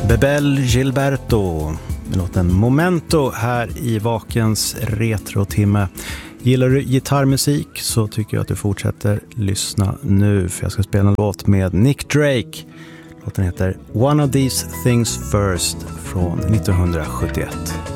Bebel Gilberto med låten Momento här i Vakens retrotimme. Gillar du gitarrmusik så tycker jag att du fortsätter lyssna nu, för jag ska spela en låt med Nick Drake. Låten heter One of These Things First från 1971.